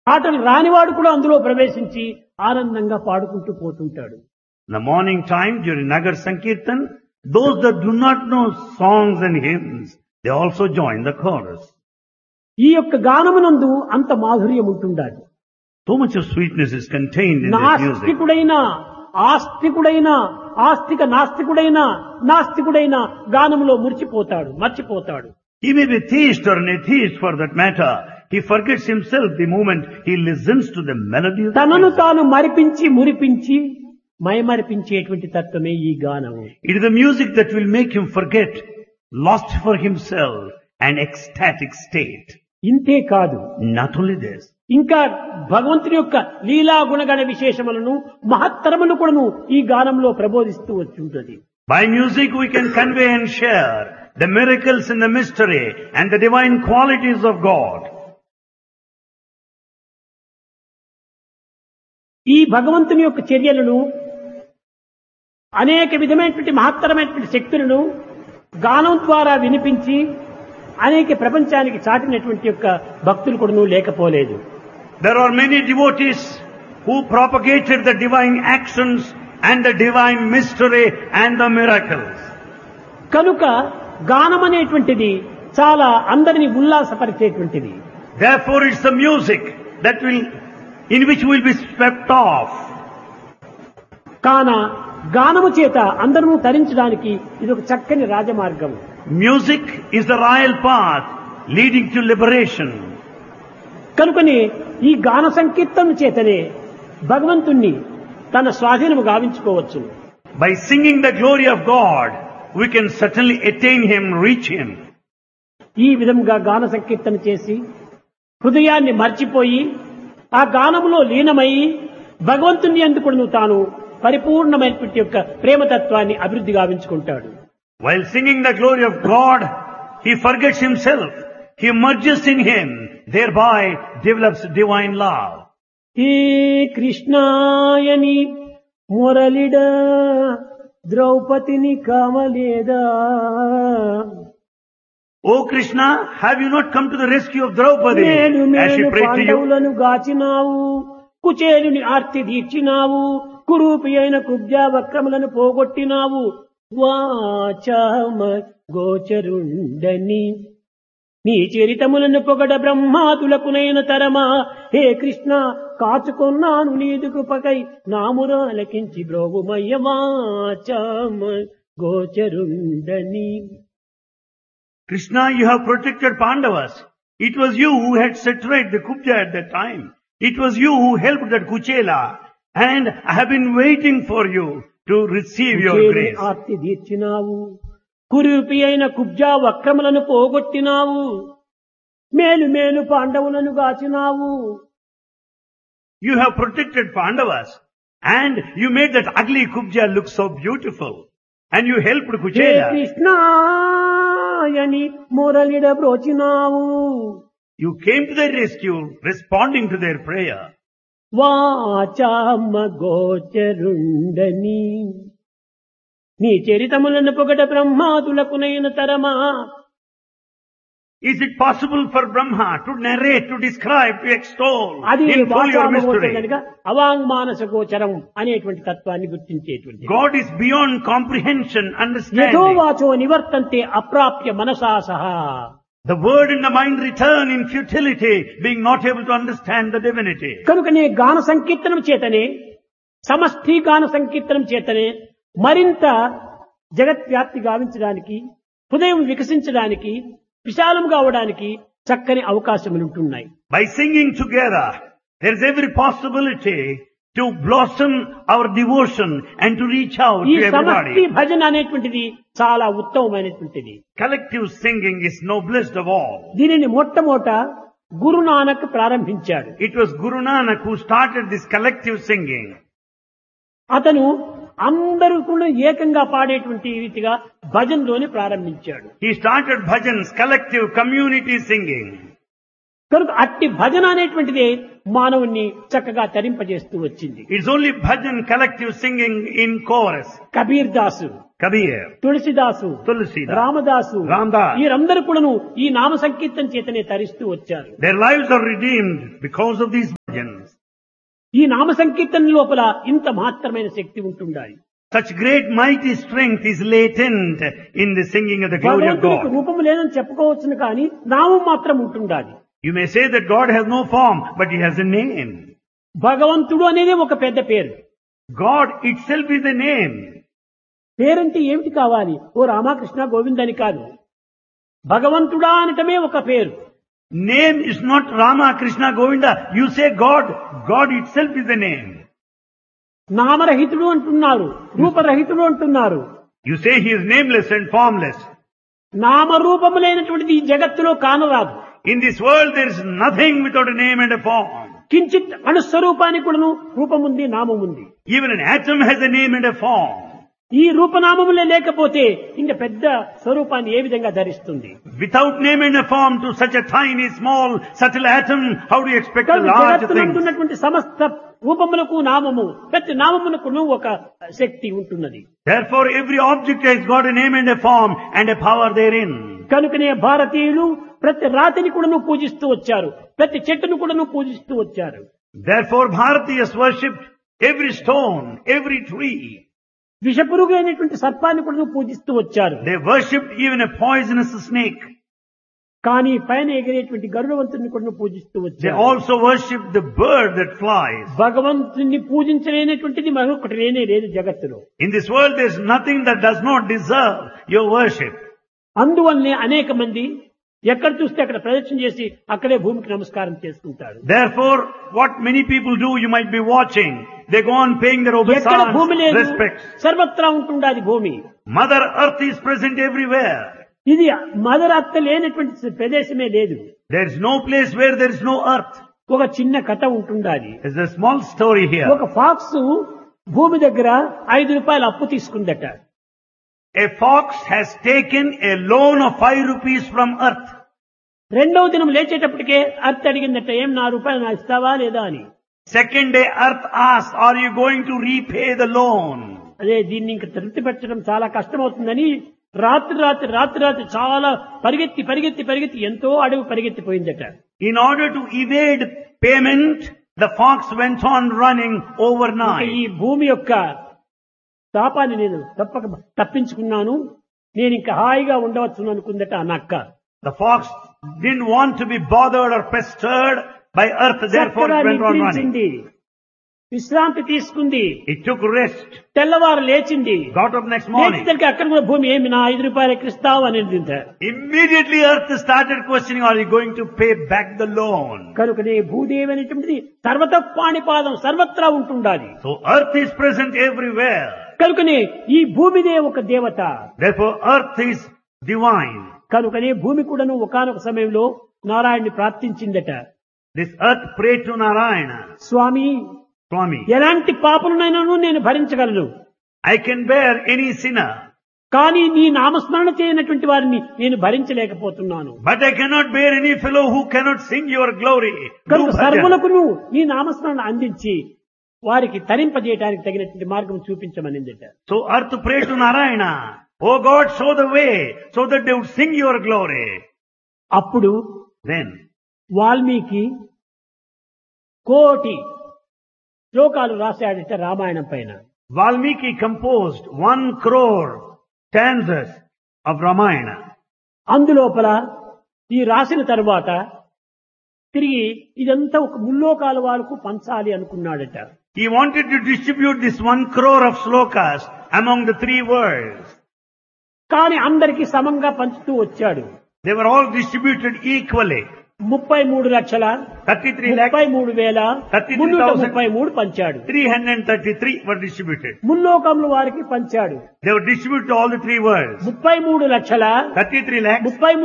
పాటలు రానివాడు కూడా అందులో ప్రవేశించి ఆనందంగా పాడుకుంటూ పోతుంటాడు. In the morning time during Nagar Sankirtan, those that do not know songs and hymns, they also join the chorus. ఈ యొక్క గానమునందు అంత మాధుర్యం ఉంటుండాలి. So much of sweetness is contained in this music. నాస్తికుడైనా ఆస్తికుడైనా ఆస్తిక నాస్తికుడైనా గానములో మర్చిపోతాడు. He may be theist or an atheist for that matter. He forgets himself the moment he listens to the melody of the తనను music. తాను మురిపించి మైమరిపించేటువంటి తత్వమే ఈ గానము. It is the music that will make him forget, lost for himself, an ecstatic state. ఇంతే కాదు, Not only this, ఇంకా భగవంతుని యొక్క లీలా గుణగణ విశేషములను మహత్తరములు కూడాను ఈ గానంలో ప్రబోధిస్తూ వచ్చుంటది. by music we can convey and share the miracles and the mystery and the divine qualities of God. ఈ భగవంతుని యొక్క చర్యలను అనేక విధమైనటువంటి మహత్తరమైనటువంటి శక్తులను గానం ద్వారా వినిపించి అనేక ప్రపంచానికి చాటినటువంటి యొక్క భక్తులు కూడాను లేకపోలేదు. There are many devotees who propagated the divine actions and the divine mystery and the miracles. కనుక గానం అనేటువంటిది చాలా అందరినీ ఉల్లాసపరిచేటువంటిది. Therefore it's the music in which we will be swept off. కాన గానము చేత అందరూ తరించడానికి ఇది ఒక చక్కని రాజమార్గం. Music is the royal path leading to liberation. కనుకనే ఈ గాన సంకీర్తన చేతనే భగవంతుణ్ణి తన స్వాధీనము గావించుకోవచ్చు. By singing the glory of God, we can certainly attain Him, reach Him. ఈ విధంగా గాన సంకీర్తన చేసి హృదయాన్ని మర్చిపోయి ఆ గానములో లీనమై భగవంతుని యందు తాను పరిపూర్ణమైనటువంటి యొక్క ప్రేమతత్వాన్ని అభివృద్ధి గావించుకుంటాడు. While singing the glory of God, he forgets himself. He merges in Him, thereby develops divine love. హే కృష్ణాయని మురళిడ ద్రౌపదిని కామలేదా. O Krishna, have you not come to the rescue of Draupadi as she prayed to you? పాండవులను గాచినావు, కుచేలుని ఆర్తి తీర్చినావు, కురూపి అయిన కుబ్జా వక్రములను పోగొట్టినావు, వాచామ గోచరుండని నీ చరితములను పొగడ బ్రహ్మాతులకునైన తరమా. హే కృష్ణ, కాచుకొన్నాను నీదు కృపకై నామురాలకించి బ్రోగుమయ్య వాచామ గోచరుండని. Krishna, you have protected Pandavas. It was you who had set right the Kubja at that time. It was you who helped that Kuchela. And I have been waiting for you to receive your grace. Aarti తీర్చినావు, కురూపి అయిన కుబ్జా వక్రములను పోగొట్టినావు, మేలు పాండవులను గాచినావు. You have protected Pandavas. And you made that ugly Kubja look so beautiful. And you helped hey Kuchela. కృష్ణాయని మురళిడ బ్రోచినావు, You came to their rescue, responding to their prayer. వాచామ గోచరుండని నీ చరితములను పొగడ బ్రహ్మాదులకునైన తరమా. Is it possible for Brahma to narrate, to describe, to extol అది in full your mystery? అవాంగ్మానస గోచరం అనేటువంటి తత్వాన్ని గుర్తించేటువంటి. God is beyond comprehension, యథో understanding. వాచో నివర్తంతే అప్రాప్య మనసా సహా. The word and the mind return in futility, being not able to understand the divinity. కనుకనే గాన సంకీర్తనం చేతనే, సమష్టి గాన సంకీర్తనం చేతనే మరింత జగత్వ్యాప్తి గావించడానికి, హృదయం వికసించడానికి, విశాలం కావడానికి చక్కని అవకాశములుంటున్నాయి. By singing together, there is every possibility to blossom our devotion and to reach out ఈ to సమష్టి everybody. భజన అనేటువంటిది చాలా ఉత్తమమైనటువంటిది. Collective singing is noblest of all. దీనిని మొట్టమొదట గురునానక్ ప్రారంభించాడు. It was Guru Nanak who started this collective singing. అతను అందరూ కూడా ఏకంగా పాడేటువంటి రీతిగా భజనలోని ప్రారంభించాడు. He started bhajans, collective community singing. కనుక అట్టి భజన అనేటువంటిది మానవుణ్ణి చక్కగా తరింపజేస్తూ వచ్చింది. It's only bhajan, collective singing in chorus. Kabir Dasu, Kabir, తులసిదాసు, Tulsidas, Ramadasu, Ramdas. వీరందరూ కూడాను ఈ నామ సంకీర్తన చేతనే తరిస్తూ వచ్చారు. Their lives are redeemed because of these ఈ నామ సంకీర్తన లోపల ఇంత మహత్తరమైన శక్తి ఉంటుండాలి. Such great mighty strength is latent in the singing of the glory of భగవంతునికి God. రూపం లేదని చెప్పుకోవచ్చును కానీ నామం మాత్రం ఉంటుండాలి. You may say that God has no form, but He has a name. భగవంతుడు అనేది ఒక పెద్ద పేరు. God itself is a name. పేరంటే ఏమిటి కావాలి? ఓ రామకృష్ణ గోవింద అని కాదు. భగవంతుడా అనటమే ఒక పేరు. Name is not Rama, Krishna, Govinda. You say God. God itself is the name. నామరహితుడు అంటున్నారు, రూపరహితుడు అంటున్నారు. You say He is nameless and formless. నామరూపములైనటువంటిది ఈ జగత్తులో కానరాదు. In this world there is nothing without a name and a form. కించిత్ అణుస్వరూపానికి కూడాను రూపముంది, నామముంది. Even an atom has a name and a form. ఈ రూపనామములే లేకపోతే ఇంక పెద్ద స్వరూపాన్ని ఏ విధంగా ధరిస్తుంది? Without name and a form to such a tiny, small, subtle atom, how do you expect a large thing? జగత్తునందున్నటువంటి సమస్త రూపములకు నామము, ప్రతి నామమునకును ఒక శక్తి ఉంటున్నది. Therefore every object has got a name and a form and a power therein. కనుకనే భారతీయులు ప్రతి రాతిని కూడాను పూజిస్తూ వచ్చారు, ప్రతి చెట్టును కూడాను పూజిస్తూ వచ్చారు. Therefore Bharatiyas worshipped every stone, every tree. విషపురుగు అయినటువంటి సర్పాన్ని కూడాను పూజిస్తూ వచ్చారు. They worshipped even a poisonous snake. కానీ పైన ఎగిరేటువంటి గరుడవంతుని కూడా పూజిస్తూ They వచ్చారు. also worshipped the bird that flies. భగవంతుని పూజించలేనటువంటిది మరొకటి లేనే లేదు జగత్తులో. In this world there is nothing that does not deserve your worship. అందువల్లనే అనేక మంది ఎక్కడ చూస్తే అక్కడ ప్రదక్షిణ చేసి అక్కడే భూమికి నమస్కారం చేసుకుంటారు. Therefore, what many people do, you might be watching. They go on paying their ఎక్కడ భూమి obeisance, లేదు, respects. సర్వత్రా ఉంటుండాది భూమి. Mother Earth is present everywhere. ఇది మదరత్త లేనటువంటి ప్రదేశమే లేదు. There is no place where there is no earth. ఒక చిన్న కథ ఉంటుండాది. There's a small story here. ఒక ఫాక్స్ భూమి దగ్గర 5 రూపాయలు అప్పు తీసుకుందట. A fox has taken a loan of 5 rupees from earth. రెండవ దినం లేచేటప్పటికే అర్త్ అడిగిందట, ఏం 4 రూపాయలు నాకు ఇస్తావా లేదా అని. Second day earth asked, are you going to repay the loan? అదే దీన్ని ఇంకా తృప్తి పెట్టడం చాలా కష్టమవుతుందని రాత్రి చాలా పరిగెత్తి ఎంతో అడవి పరిగెత్తిపోయిందట. In order to evade payment, the fox went on running overnight. ఈ భూమి యొక్క తాపాన్ని నేను తప్పించుకున్నాను, నేను ఇంకా హాయిగా ఉండవచ్చు అనుకుందట ఆ నక్క. The fox didn't want to be bothered or pestered by earth, therefore it went on running. విశ్రాంతి తీసుకుంది, It took rest, తెల్లవారు లేచింది. got up next morning. లేచేసరికి అక్కడ కూడా భూమి ఏమి నా 5 రూపాయలు ఎక్కిస్తావు అనేది. Immediately earth started questioning, are you going to pay back the loan? కనుకనే భూదేవి అనేటువంటిది సర్వతపాణిపాదం, సర్వత్రా ఉంటుండాలి. So earth is present everywhere. కనుకనే ఈ భూమిదే ఒక దేవత. Therefore earth is divine. కనుకనే భూమి కూడాను ఒకానొక సమయంలో నారాయణ్ణి ప్రార్థించిందట. This earth prayed to Narayana. Swamy, Swami, ఎలాంటి పాపలనైనాను నేను భరించగలను, I can bear any sinner, కానీ నీ నామస్మరణ చేయనటువంటి వారిని నేను భరించలేకపోతున్నాను. but I cannot bear any fellow who cannot sing your glory. Do కనుక bhajan. సర్వులకు నువ్వు నీ నామస్మరణ అందించి వారికి తరింపజేయడానికి తగినటువంటి మార్గం చూపించమనిందట. So earth prayed to Narayana, oh God, show the way so that they would sing your glory. అప్పుడు Then వాల్మీకి కోటి శ్లోకాలు రాశాడట రామాయణం పైన. Valmiki composed 1 crore stanzas of Ramayana. అందులోపల ఈ రాసిన తరువాత తిరిగి ఇదంతా ఒక ముల్లోకాల వాళ్ళకు పంచాలి అనుకున్నాడట. He wanted to distribute this 1 crore of slokas among the 3 worlds. కానీ అందరికీ సమంగా పంచుతూ వచ్చాడు. They were all distributed equally. 33 లక్షల 33 lakhs, 33,333 పంచాడు. 333 were distributed. ముల్లోకముల వారికి పంచాడు. They were distributed to all the 3 worlds. 33 లక్షల 33 lakhs,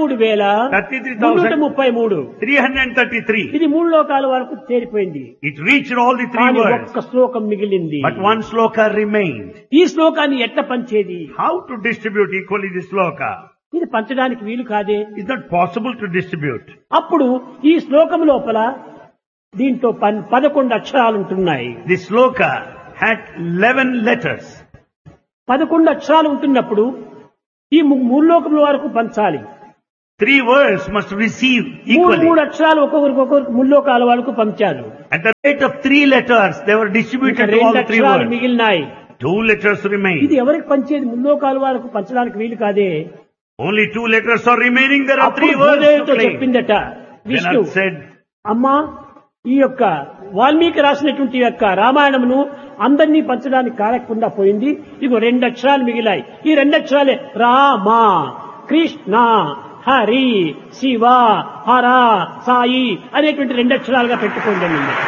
33,333 333. ఇది 3 లోకాల వరకు చేరిపోయింది. It reached all the 3 కానీ worlds. ఒక్క శ్లోకం మిగిలింది. But 1 sloka remained. ఈ శ్లోకాన్ని ఎట్లా పంచేది? How to distribute equally this sloka? ఇది పంచడానికి వీలు కాదే. It's not possible to distribute. అప్పుడు ఈ శ్లోకం లోపల దీంట్లో 11 అక్షరాలు ఉంటున్నాయి. This sloka had 11 letters. 11 అక్షరాలు ఉంటున్నప్పుడు ఈ ముల్లోకముల వరకు పంచాలి. Three words must receive మూడు equally. అక్షరాలు ఒక్కొక్కరికి ముల్లోకాల వాళ్ళకు పంచారు. At the rate of 3 letters, they were distributed to all రెండు the 3 అక్షరాలు words. మిగిలినాయి. 2 letters ఇది remain. ఎవరికి పంచేది? ముల్లోకాల వాళ్ళకు పంచడానికి వీలు కాదే. Only 2 letters are remaining. There are అప్పుడు 3 words to భూదేవితో claim. చెప్పిందట Then విష్ణు, I said, అమ్మా ఈ యొక్క వాల్మీకి రాసినటువంటి యొక్క రామాయణమును అందరినీ పంచడానికి కారకుండా పోయింది. ఇగో 2 అక్షరాలు మిగిలాయి. ఈ 2 అక్షరాలే రామ, కృష్ణ, హరి, శివ, హర, సాయి అనేటువంటి 2 అక్షరాలుగా పెట్టుకోండి.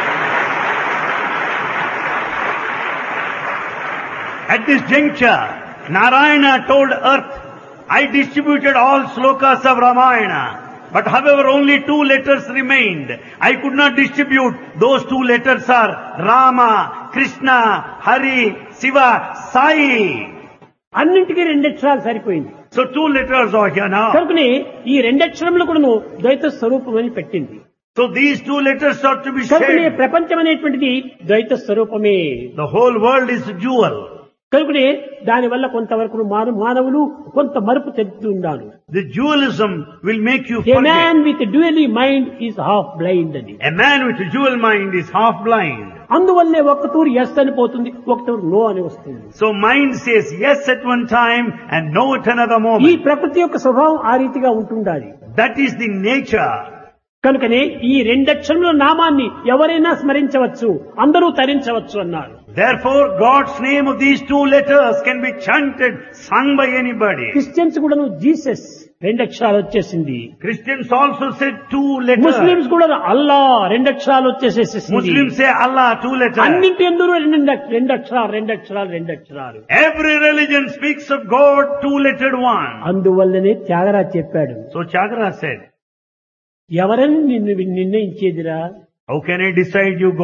at this juncture, Narayana told earth, I distributed all slokas of Ramayana. But however, only 2 letters remained. I could not distribute. Those 2 letters are Rama, Krishna, Hari, Shiva, Sai. అన్నింటికీ 2 అక్షరాలు సరిపోయింది. So 2 letters are here now. కనుకనే ఈ 2 అక్షరములు కూడా ద్వైత స్వరూపం అని పెట్టింది. So these 2 letters are to be కనుకనే said. ప్రపంచం అనేటువంటిది ద్వైత స్వరూపమే. The whole world is a jewel. కనుకనే దానివల్ల కొంతవరకు మానవులు కొంత మరుపు చెందుతూ ఉన్నారు. The dualism will make you A man forget. with dually mind is half blind అని. A man with a dual mind is half blind. అందువల్లే ఒక తూరు ఎస్ అని పోతుంది, ఒక తూరు నో అని వస్తుంది. So mind says yes at one time and no at another ఈ moment. ప్రకృతి యొక్క స్వభావం ఆ రీతిగా ఉంటుండాలి. That is the nature. కనుకనే ఈ 2 అక్షరముల నామాన్ని ఎవరైనా స్మరించవచ్చు, అందరూ తరించవచ్చు అన్నారు. Therefore, God's name of these 2 letters can be chanted, sung by anybody. Christians కూడా జీసస్ 2 అక్షరాలు వచ్చేసింది. Christians also said 2 letters. Muslims కూడా అల్లా 2 అక్షరాలు వచ్చేసేసింది. Muslims say Allah 2 letters. అన్నింటి ఎందుకు 2 అక్షరాలు. Every religion speaks of God 2-lettered one. అందువల్లనే త్యాగరాజ్ చెప్పాడు, So Chagara said, ఎవరని నిన్ను నిర్ణయించేదిరా? how can I decide you